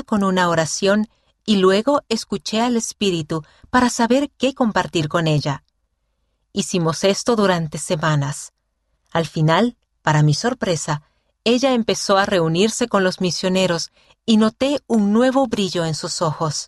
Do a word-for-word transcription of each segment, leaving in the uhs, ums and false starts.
comienza con una oración y luego escuché al Espíritu para saber qué compartir con ella. Hicimos esto durante semanas. Al final, para mi sorpresa, ella empezó a reunirse con los misioneros y noté un nuevo brillo en sus ojos.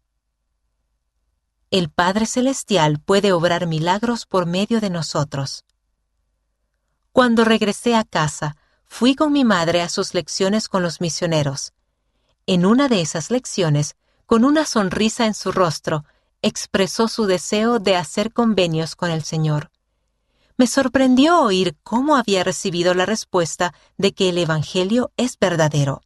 El Padre Celestial puede obrar milagros por medio de nosotros. Cuando regresé a casa, fui con mi madre a sus lecciones con los misioneros. En una de esas lecciones, con una sonrisa en su rostro, expresó su deseo de hacer convenios con el Señor. Me sorprendió oír cómo había recibido la respuesta de que el Evangelio es verdadero.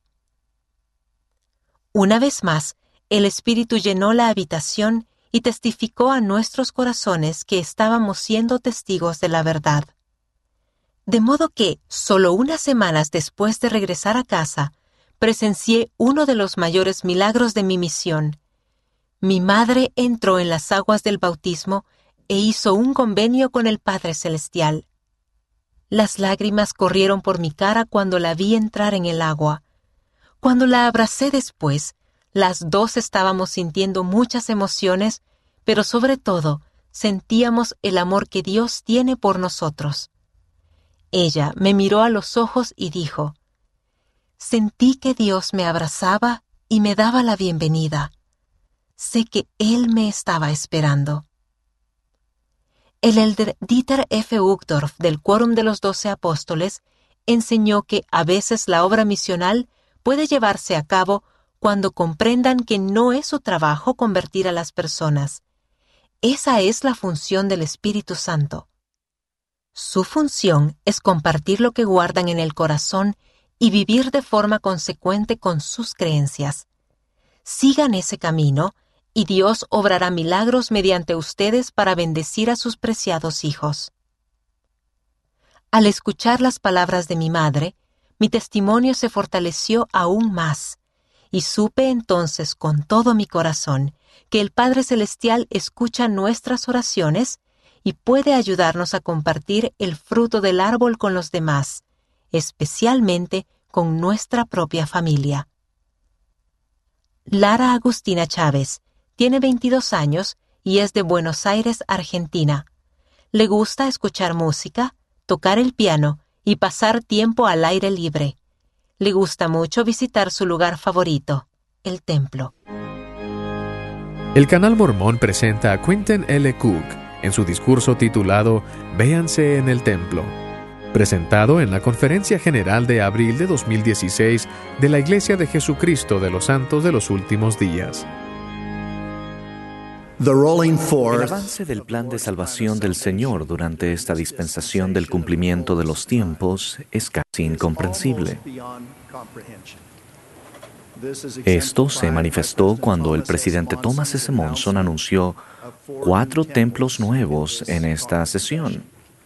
Una vez más, el Espíritu llenó la habitación y testificó a nuestros corazones que estábamos siendo testigos de la verdad. De modo que, solo unas semanas después de regresar a casa, presencié uno de los mayores milagros de mi misión. Mi madre entró en las aguas del bautismo e hizo un convenio con el Padre Celestial. Las lágrimas corrieron por mi cara cuando la vi entrar en el agua. Cuando la abracé después, las dos estábamos sintiendo muchas emociones, pero sobre todo sentíamos el amor que Dios tiene por nosotros. Ella me miró a los ojos y dijo: «Sentí que Dios me abrazaba y me daba la bienvenida. Sé que Él me estaba esperando». El elder Dieter F. Uchtdorf del Quórum de los Doce Apóstoles enseñó que a veces la obra misional puede llevarse a cabo cuando comprendan que no es su trabajo convertir a las personas. Esa es la función del Espíritu Santo. Su función es compartir lo que guardan en el corazón y vivir de forma consecuente con sus creencias. Sigan ese camino y Dios obrará milagros mediante ustedes para bendecir a sus preciados hijos. Al escuchar las palabras de mi madre, mi testimonio se fortaleció aún más, y supe entonces con todo mi corazón que el Padre Celestial escucha nuestras oraciones y puede ayudarnos a compartir el fruto del árbol con los demás, especialmente con nuestra propia familia. Lara Agustina Chávez tiene veintidós años y es de Buenos Aires, Argentina. Le gusta escuchar música, tocar el piano y pasar tiempo al aire libre. Le gusta mucho visitar su lugar favorito, el templo. El Canal Mormón presenta a Quentin L. Cook en su discurso titulado Véanse en el Templo, presentado en la Conferencia General de abril de dos mil dieciséis de la Iglesia de Jesucristo de los Santos de los Últimos Días. El avance del plan de salvación del Señor durante esta dispensación del cumplimiento de los tiempos es casi incomprensible. Esto se manifestó cuando el presidente Thomas S. Monson anunció cuatro templos nuevos en esta sesión.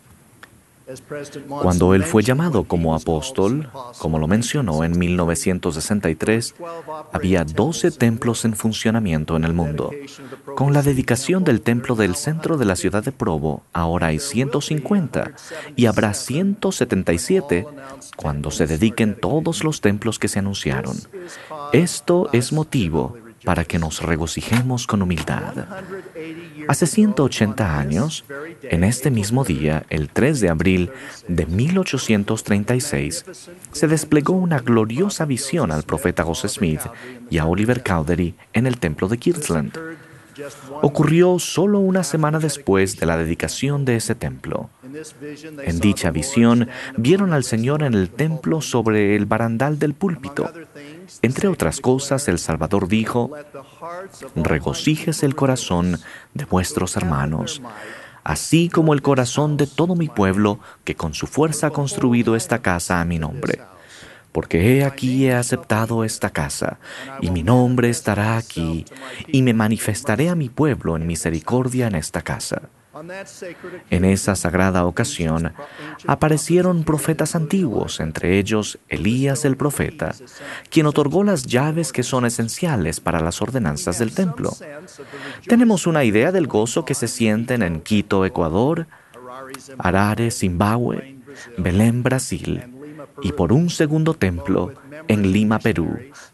Cuando él fue llamado como apóstol, como lo mencionó en mil novecientos sesenta y tres, había doce templos en funcionamiento en el mundo. Con la dedicación del templo del centro de la ciudad de Provo, ahora hay ciento cincuenta y habrá ciento setenta y siete cuando se dediquen todos los templos que se anunciaron. Esto es motivo para que nos regocijemos con humildad. Hace ciento ochenta años, en este mismo día, el tres de abril de mil ochocientos treinta y seis, se desplegó una gloriosa visión al profeta José Smith y a Oliver Cowdery en el templo de Kirtland. Ocurrió solo una semana después de la dedicación de ese templo. En dicha visión, vieron al Señor en el templo sobre el barandal del púlpito. Entre otras cosas, el Salvador dijo: «Regocíjese el corazón de vuestros hermanos, así como el corazón de todo mi pueblo, que con su fuerza ha construido esta casa a mi nombre. Porque he aquí he aceptado esta casa, y mi nombre estará aquí, y me manifestaré a mi pueblo en misericordia en esta casa». En esa sagrada ocasión aparecieron profetas antiguos, entre ellos Elías el profeta, quien otorgó las llaves que son esenciales para las ordenanzas del templo. Tenemos una idea del gozo que se sienten en Quito, Ecuador, Harare, Zimbabue, Belén, Brasil, y por un segundo templo en Lima, Perú,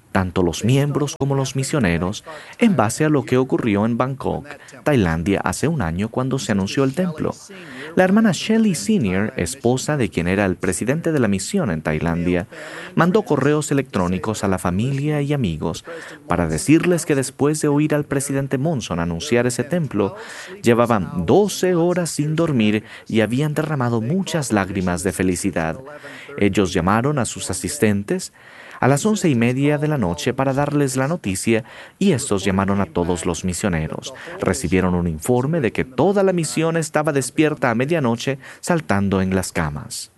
tanto los miembros como los misioneros, en base a lo que ocurrió en Bangkok, Tailandia, hace un año cuando se anunció el templo. La hermana Shelley senior, esposa de quien era el presidente de la misión en Tailandia, mandó correos electrónicos a la familia y amigos para decirles que después de oír al presidente Monson anunciar ese templo, llevaban doce horas sin dormir y habían derramado muchas lágrimas de felicidad. Ellos llamaron a sus asistentes a las once y media de la noche para darles la noticia y estos llamaron a todos los misioneros. Recibieron un informe de que toda la misión estaba despierta a medianoche saltando en las camas.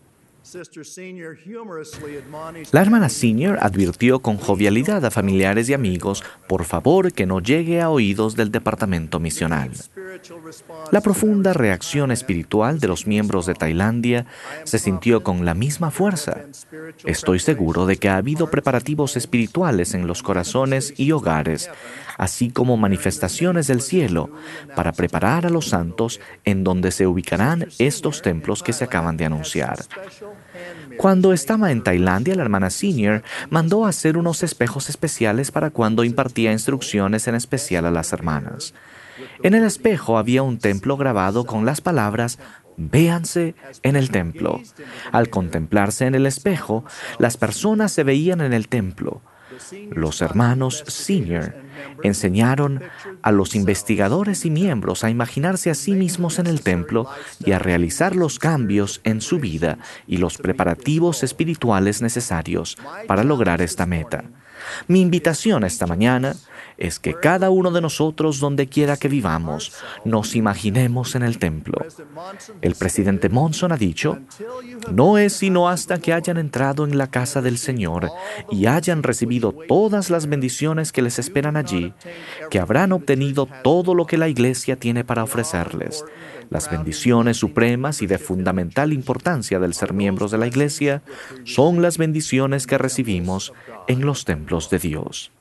La hermana senior advirtió con jovialidad a familiares y amigos, por favor que no llegue a oídos del departamento misional. La profunda reacción espiritual de los miembros de Tailandia se sintió con la misma fuerza. Estoy seguro de que ha habido preparativos espirituales en los corazones y hogares, así como manifestaciones del cielo, para preparar a los santos en donde se ubicarán estos templos que se acaban de anunciar. Cuando estaba en Tailandia, la hermana senior mandó a hacer unos espejos especiales para cuando impartía instrucciones en especial a las hermanas. En el espejo había un templo grabado con las palabras «Véanse en el templo». Al contemplarse en el espejo, las personas se veían en el templo. Los hermanos senior enseñaron a los investigadores y miembros a imaginarse a sí mismos en el templo y a realizar los cambios en su vida y los preparativos espirituales necesarios para lograr esta meta. Mi invitación esta mañana es que cada uno de nosotros, donde quiera que vivamos, nos imaginemos en el templo. El presidente Monson ha dicho, no es sino hasta que hayan entrado en la casa del Señor y hayan recibido todas las bendiciones que les esperan allí, que habrán obtenido todo lo que la Iglesia tiene para ofrecerles. Las bendiciones supremas y de fundamental importancia del ser miembros de la Iglesia son las bendiciones que recibimos en los templos de Dios.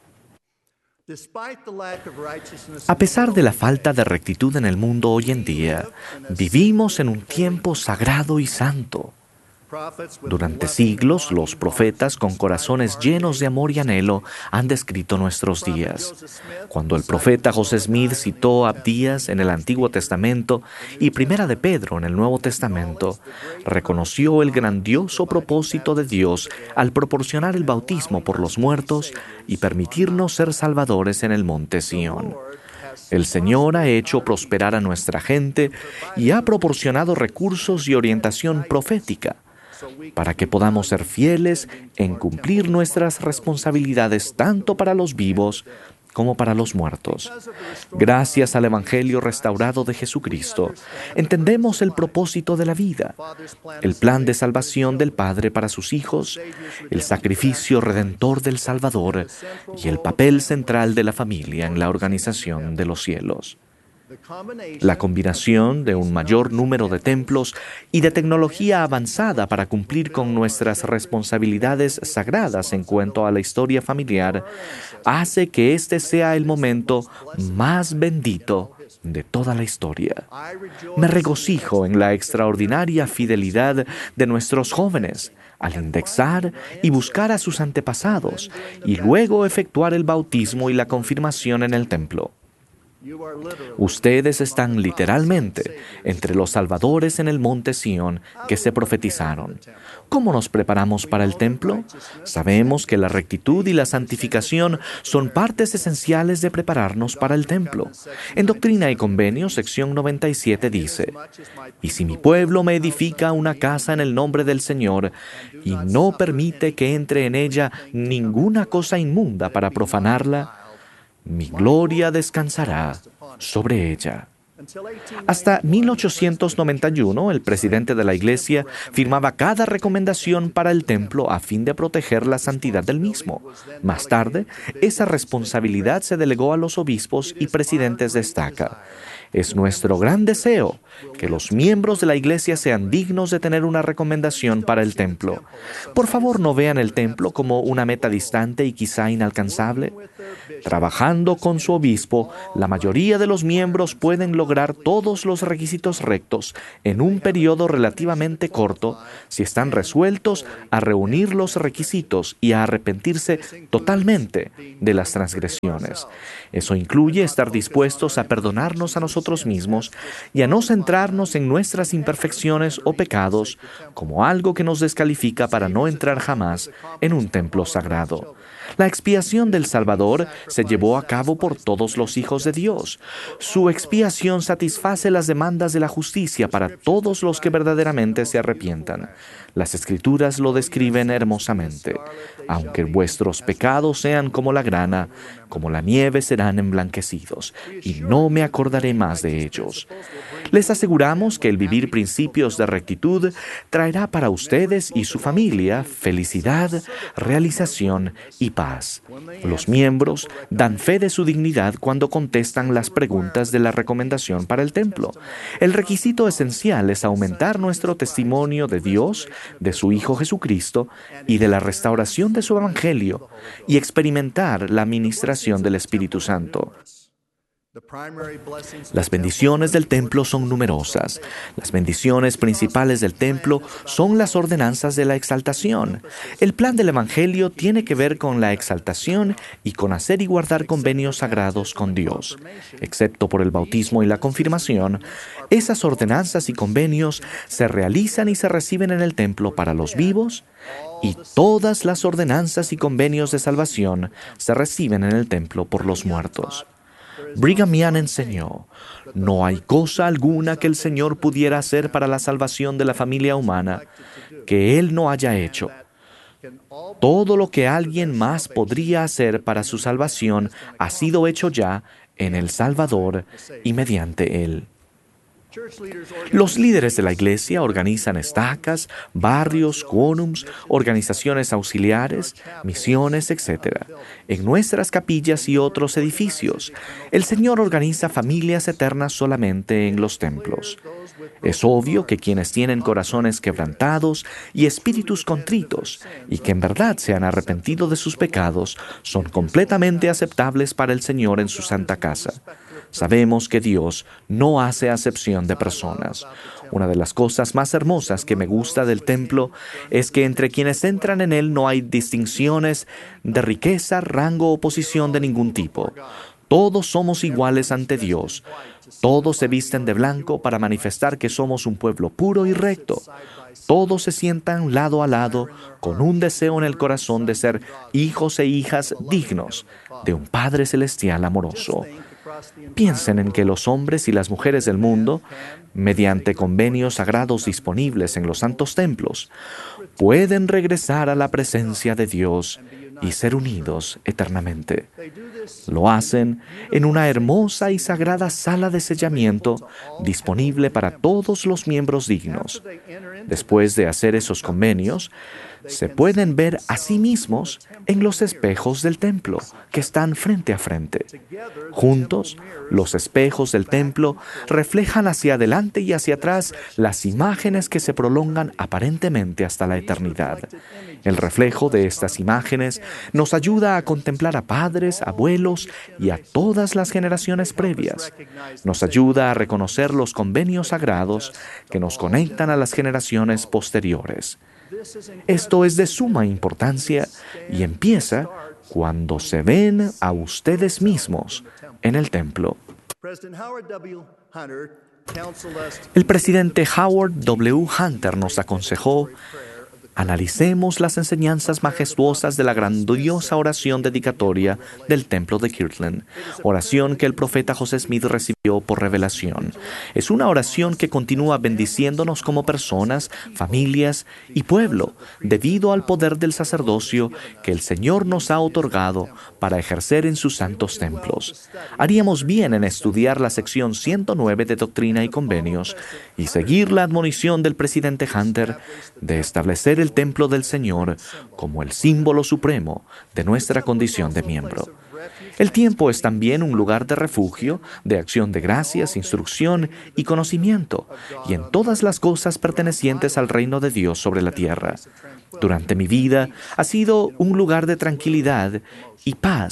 A pesar de la falta de rectitud en el mundo hoy en día, vivimos en un tiempo sagrado y santo. Durante siglos, los profetas con corazones llenos de amor y anhelo han descrito nuestros días. Cuando el profeta José Smith citó a Abdías en el Antiguo Testamento y Primera de Pedro en el Nuevo Testamento, reconoció el grandioso propósito de Dios al proporcionar el bautismo por los muertos y permitirnos ser salvadores en el monte Sión. El Señor ha hecho prosperar a nuestra gente y ha proporcionado recursos y orientación profética para que podamos ser fieles en cumplir nuestras responsabilidades tanto para los vivos como para los muertos. Gracias al Evangelio restaurado de Jesucristo, entendemos el propósito de la vida, el plan de salvación del Padre para sus hijos, el sacrificio redentor del Salvador y el papel central de la familia en la organización de los cielos. La combinación de un mayor número de templos y de tecnología avanzada para cumplir con nuestras responsabilidades sagradas en cuanto a la historia familiar hace que este sea el momento más bendito de toda la historia. Me regocijo en la extraordinaria fidelidad de nuestros jóvenes al indexar y buscar a sus antepasados y luego efectuar el bautismo y la confirmación en el templo. Ustedes están literalmente entre los salvadores en el monte Sión que se profetizaron. ¿Cómo nos preparamos para el templo? Sabemos que la rectitud y la santificación son partes esenciales de prepararnos para el templo. En Doctrina y Convenios, sección noventa y siete dice, «Y si mi pueblo me edifica una casa en el nombre del Señor y no permite que entre en ella ninguna cosa inmunda para profanarla, mi gloria descansará sobre ella». Hasta mil ochocientos noventa y uno, el presidente de la Iglesia firmaba cada recomendación para el templo a fin de proteger la santidad del mismo. Más tarde, esa responsabilidad se delegó a los obispos y presidentes de estaca. Es nuestro gran deseo que los miembros de la Iglesia sean dignos de tener una recomendación para el templo. Por favor, no vean el templo como una meta distante y quizá inalcanzable. Trabajando con su obispo, la mayoría de los miembros pueden lograr todos los requisitos rectos en un periodo relativamente corto si están resueltos a reunir los requisitos y a arrepentirse totalmente de las transgresiones. Eso incluye estar dispuestos a perdonarnos a nosotros mismos y a no centrarnos en nuestras imperfecciones o pecados como algo que nos descalifica para no entrar jamás en un templo sagrado. La expiación del Salvador se llevó a cabo por todos los hijos de Dios. Su expiación satisface las demandas de la justicia para todos los que verdaderamente se arrepientan. Las Escrituras lo describen hermosamente. Aunque vuestros pecados sean como la grana, como la nieve serán emblanquecidos, y no me acordaré más de ellos. Les aseguramos que el vivir principios de rectitud traerá para ustedes y su familia felicidad, realización y paz. Los miembros dan fe de su dignidad cuando contestan las preguntas de la recomendación para el templo. El requisito esencial es aumentar nuestro testimonio de Dios, de su Hijo Jesucristo y de la restauración de su Evangelio y experimentar la administración del Espíritu Santo. Las bendiciones del templo son numerosas. Las bendiciones principales del templo son las ordenanzas de la exaltación. El plan del Evangelio tiene que ver con la exaltación y con hacer y guardar convenios sagrados con Dios. Excepto por el bautismo y la confirmación, esas ordenanzas y convenios se realizan y se reciben en el templo para los vivos, y todas las ordenanzas y convenios de salvación se reciben en el templo por los muertos. Brigham Young enseñó: no hay cosa alguna que el Señor pudiera hacer para la salvación de la familia humana que Él no haya hecho. Todo lo que alguien más podría hacer para su salvación ha sido hecho ya en el Salvador y mediante Él. Los líderes de la iglesia organizan estacas, barrios, quórums, organizaciones auxiliares, misiones, etcétera, en nuestras capillas y otros edificios. El Señor organiza familias eternas solamente en los templos. Es obvio que quienes tienen corazones quebrantados y espíritus contritos, y que en verdad se han arrepentido de sus pecados, son completamente aceptables para el Señor en su santa casa. Sabemos que Dios no hace acepción de personas. Una de las cosas más hermosas que me gusta del templo es que entre quienes entran en él no hay distinciones de riqueza, rango o posición de ningún tipo. Todos somos iguales ante Dios. Todos se visten de blanco para manifestar que somos un pueblo puro y recto. Todos se sientan lado a lado con un deseo en el corazón de ser hijos e hijas dignos de un Padre Celestial amoroso. Piensen en que los hombres y las mujeres del mundo, mediante convenios sagrados disponibles en los santos templos, pueden regresar a la presencia de Dios y ser unidos eternamente. Lo hacen en una hermosa y sagrada sala de sellamiento disponible para todos los miembros dignos. Después de hacer esos convenios, se pueden ver a sí mismos en los espejos del templo, que están frente a frente. Juntos, los espejos del templo reflejan hacia adelante y hacia atrás las imágenes que se prolongan aparentemente hasta la eternidad. El reflejo de estas imágenes nos ayuda a contemplar a padres, abuelos y a todas las generaciones previas. Nos ayuda a reconocer los convenios sagrados que nos conectan a las generaciones posteriores. Esto es de suma importancia y empieza cuando se ven a ustedes mismos en el templo. El presidente Howard W. Hunter nos aconsejó: analicemos las enseñanzas majestuosas de la grandiosa oración dedicatoria del templo de Kirtland, oración que el profeta José Smith recibió por revelación. Es una oración que continúa bendiciéndonos como personas, familias y pueblo, debido al poder del sacerdocio que el Señor nos ha otorgado para ejercer en sus santos templos. Haríamos bien en estudiar la sección ciento nueve de Doctrina y Convenios y seguir la admonición del presidente Hunter de establecer el templo del Señor como el símbolo supremo de nuestra condición de miembro. El tiempo es también un lugar de refugio, de acción de gracias, instrucción y conocimiento, y en todas las cosas pertenecientes al reino de Dios sobre la tierra. Durante mi vida ha sido un lugar de tranquilidad y paz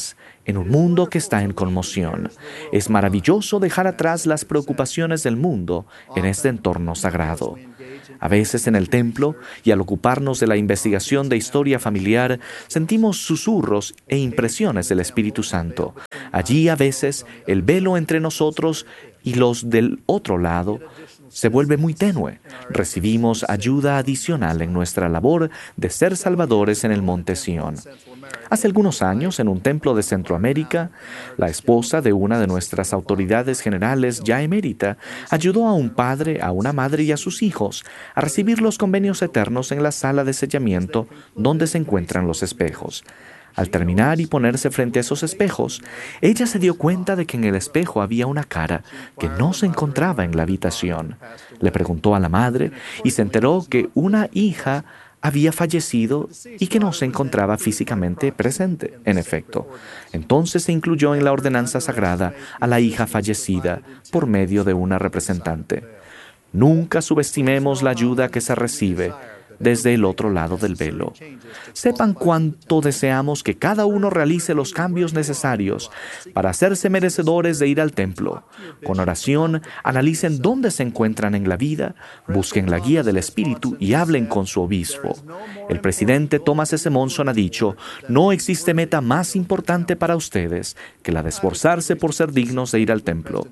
en un mundo que está en conmoción. Es maravilloso dejar atrás las preocupaciones del mundo en este entorno sagrado. A veces en el templo, y al ocuparnos de la investigación de historia familiar, sentimos susurros e impresiones del Espíritu Santo. Allí a veces el velo entre nosotros y los del otro lado se vuelve muy tenue. Recibimos ayuda adicional en nuestra labor de ser salvadores en el Monte Sión. Hace algunos años, en un templo de Centroamérica, la esposa de una de nuestras autoridades generales ya emérita ayudó a un padre, a una madre y a sus hijos a recibir los convenios eternos en la sala de sellamiento donde se encuentran los espejos. Al terminar y ponerse frente a esos espejos, ella se dio cuenta de que en el espejo había una cara que no se encontraba en la habitación. Le preguntó a la madre y se enteró que una hija había fallecido y que no se encontraba físicamente presente. En efecto, entonces se incluyó en la ordenanza sagrada a la hija fallecida por medio de una representante. Nunca subestimemos la ayuda que se recibe desde el otro lado del velo. Sepan cuánto deseamos que cada uno realice los cambios necesarios para hacerse merecedores de ir al templo. Con oración, analicen dónde se encuentran en la vida, busquen la guía del Espíritu y hablen con su obispo. El presidente Thomas S. Monson ha dicho: no existe meta más importante para ustedes que la de esforzarse por ser dignos de ir al templo.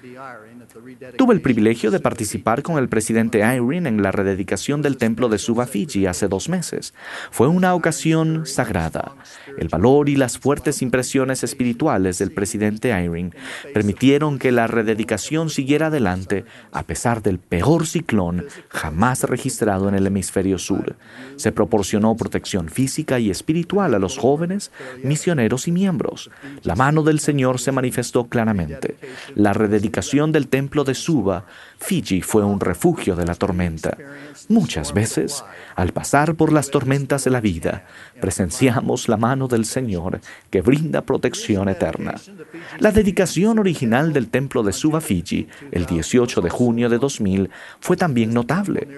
Tuve el privilegio de participar con el presidente Eyring en la rededicación del templo de Suva, Fiji, hace dos meses. Fue una ocasión sagrada. El valor y las fuertes impresiones espirituales del presidente Eyring permitieron que la rededicación siguiera adelante a pesar del peor ciclón jamás registrado en el hemisferio sur. Se proporcionó protección física y espiritual a los jóvenes, misioneros y miembros. La mano del Señor se manifestó claramente. La rededicación del templo de Suva, Fiji, fue un refugio de la tormenta. Muchas veces, al pasar por las tormentas de la vida, presenciamos la mano del Señor que brinda protección eterna. La dedicación original del templo de Suva, Fiji, el dieciocho de junio de dos mil, fue también notable.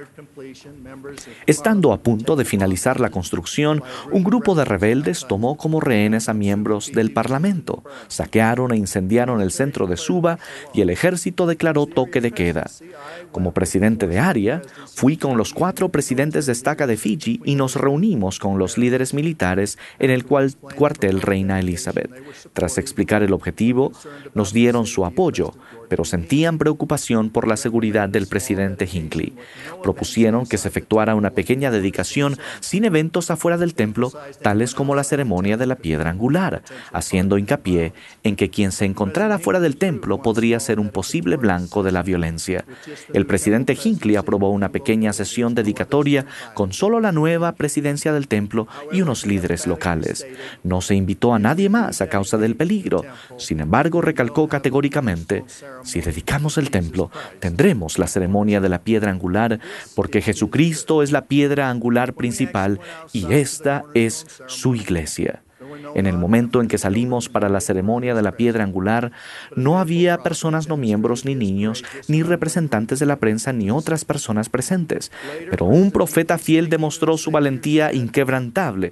Estando a punto de finalizar la construcción, un grupo de rebeldes tomó como rehenes a miembros del Parlamento, saquearon e incendiaron el centro de Suva y el ejército declaró toque de queda. Como presidente de área, fui con los cuatro presidentes de estaca de Fiji y nos reunimos con los líderes militares en el cual, cuartel Reina Elizabeth. Tras explicar el objetivo, nos dieron su apoyo, pero sentían preocupación por la seguridad del presidente Hinckley. Propusieron que se efectuara una pequeña dedicación sin eventos afuera del templo, tales como la ceremonia de la piedra angular, haciendo hincapié en que quien se encontrara fuera del templo podría ser un posible blanco de la violencia. El presidente Hinckley aprobó una pequeña sesión dedicatoria con solo la nueva presidencia del templo y unos líderes locales. No se invitó a nadie más a causa del peligro. Sin embargo, recalcó categóricamente: si dedicamos el templo, tendremos la ceremonia de la piedra angular, porque Jesucristo es la piedra angular principal y esta es su iglesia. En el momento en que salimos para la ceremonia de la piedra angular, no había personas no miembros, ni niños, ni representantes de la prensa, ni otras personas presentes. Pero un profeta fiel demostró su valentía inquebrantable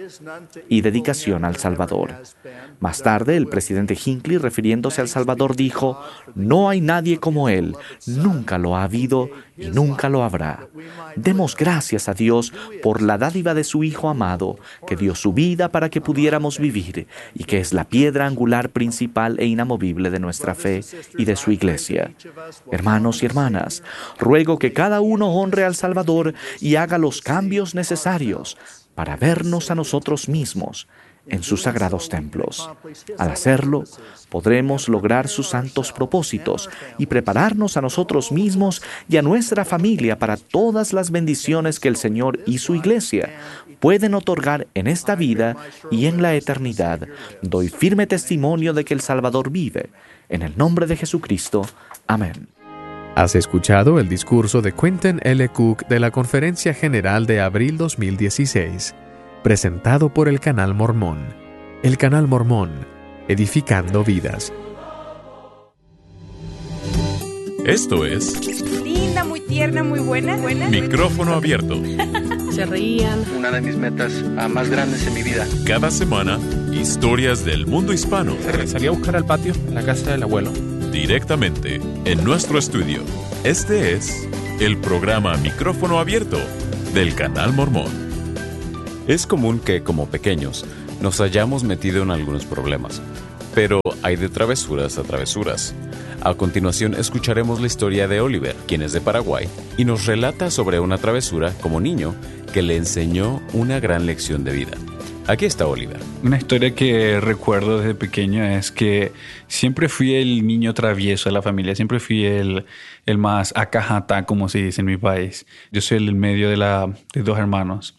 y dedicación al Salvador. Más tarde, el presidente Hinckley, refiriéndose al Salvador, dijo: no hay nadie como él, nunca lo ha habido y nunca lo habrá. Demos gracias a Dios por la dádiva de su Hijo amado, que dio su vida para que pudiéramos vivir y que es la piedra angular principal e inamovible de nuestra fe y de su iglesia. Hermanos y hermanas, ruego que cada uno honre al Salvador y haga los cambios necesarios para vernos a nosotros mismos en sus sagrados templos. Al hacerlo, podremos lograr sus santos propósitos y prepararnos a nosotros mismos y a nuestra familia para todas las bendiciones que el Señor y su iglesia pueden otorgar en esta vida y en la eternidad. Doy firme testimonio de que el Salvador vive. En el nombre de Jesucristo. Amén. Has escuchado el discurso de Quentin L. Cook de la Conferencia General de abril dos mil dieciséis, presentado por el Canal Mormón. El Canal Mormón, edificando vidas. Esto es linda, muy tierna, muy buena. buena. Micrófono abierto. Se reían. Una de mis metas uh, más grandes en mi vida. Cada semana, historias del mundo hispano. Salí a buscar al patio, en la casa del abuelo. Directamente en nuestro estudio. Este es el programa Micrófono Abierto del Canal Mormón. Es común que, como pequeños, nos hayamos metido en algunos problemas. Pero hay de travesuras a travesuras. A continuación escucharemos la historia de Oliver, quien es de Paraguay, y nos relata sobre una travesura como niño que le enseñó una gran lección de vida. Aquí está Oliver. Una historia que recuerdo desde pequeño es que siempre fui el niño travieso de la familia, siempre fui el, el más acajata, como se dice en mi país. Yo soy el medio de, la, de dos hermanos.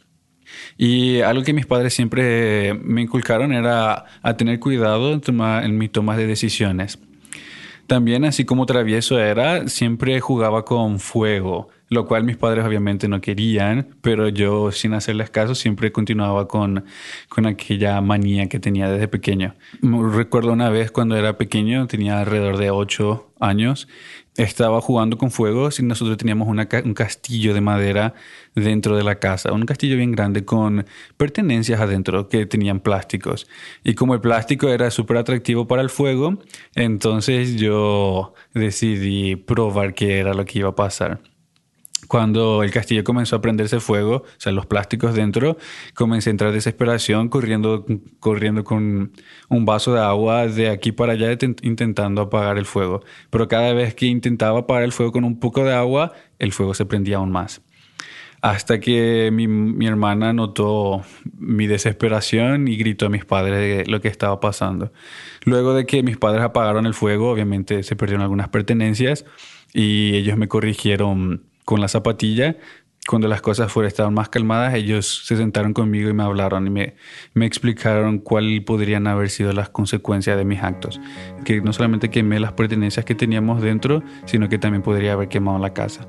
Y algo que mis padres siempre me inculcaron era a tener cuidado en, toma, en mi toma de decisiones. También, así como travieso era, siempre jugaba con fuego, lo cual mis padres obviamente no querían, pero yo, sin hacerles caso, siempre continuaba con, con aquella manía que tenía desde pequeño. Recuerdo una vez cuando era pequeño, tenía alrededor de ocho años, estaba jugando con fuego y nosotros teníamos una, un castillo de madera dentro de la casa, un castillo bien grande con pertenencias adentro que tenían plásticos. Y como el plástico era súper atractivo para el fuego, entonces yo decidí probar qué era lo que iba a pasar. Cuando el castillo comenzó a prenderse fuego, o sea, los plásticos dentro, comencé a entrar en desesperación, corriendo, corriendo con un vaso de agua de aquí para allá, intentando apagar el fuego. Pero cada vez que intentaba apagar el fuego con un poco de agua, el fuego se prendía aún más. Hasta que mi, mi hermana notó mi desesperación y gritó a mis padres de lo que estaba pasando. Luego de que mis padres apagaron el fuego, obviamente se perdieron algunas pertenencias y ellos me corrigieron con la zapatilla. Cuando las cosas fueron estaban más calmadas, ellos se sentaron conmigo y me hablaron y me, me explicaron cuáles podrían haber sido las consecuencias de mis actos. Que no solamente quemé las pertenencias que teníamos dentro, sino que también podría haber quemado la casa.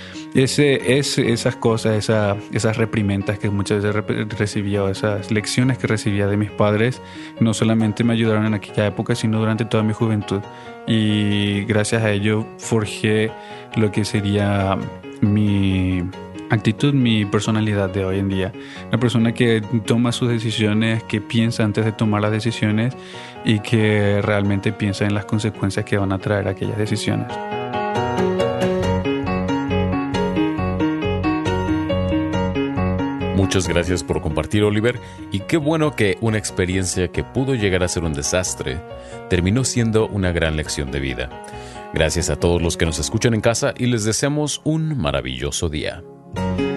Ese, ese, esas cosas, esa, esas reprimendas que muchas veces re- recibía, o esas lecciones que recibía de mis padres, no solamente me ayudaron en aquella época, sino durante toda mi juventud. Y gracias a ello forjé lo que sería mi actitud, mi personalidad de hoy en día. Una persona que toma sus decisiones, que piensa antes de tomar las decisiones y que realmente piensa en las consecuencias que van a traer aquellas decisiones. Muchas gracias por compartir, Oliver, y qué bueno que una experiencia que pudo llegar a ser un desastre terminó siendo una gran lección de vida. Gracias a todos los que nos escuchan en casa y les deseamos un maravilloso día.